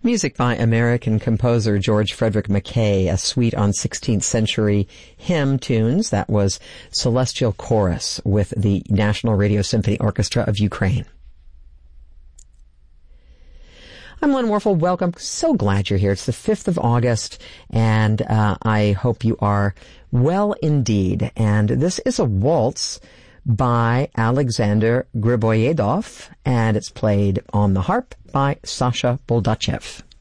Music by American composer George Frederick Mackay, a suite on 16th century hymn tunes. That was Celestial Chorus with the National Radio Symphony Orchestra of Ukraine. I'm Lynn Warfel. Welcome. So glad you're here. It's the 5th of August, and I hope you are well indeed. And this is a waltz by Alexander Griboyedov, and it's played on the harp by Sasha Boldachev.